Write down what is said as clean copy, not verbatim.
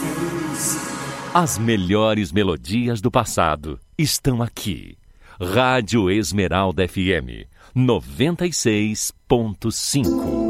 As melhores melodias do passado estão aqui. Rádio Esmeralda FM 96.5.